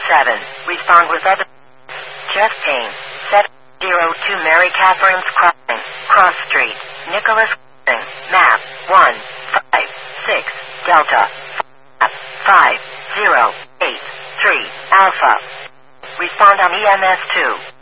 7. Respond with other. Jeff Payne. 702 Mary Catherine's Crossing. Cross Street. Nicholas. Map. 1. 5. 6. Delta. Map. 5. 0. 8. 3. Alpha. Respond on EMS 2.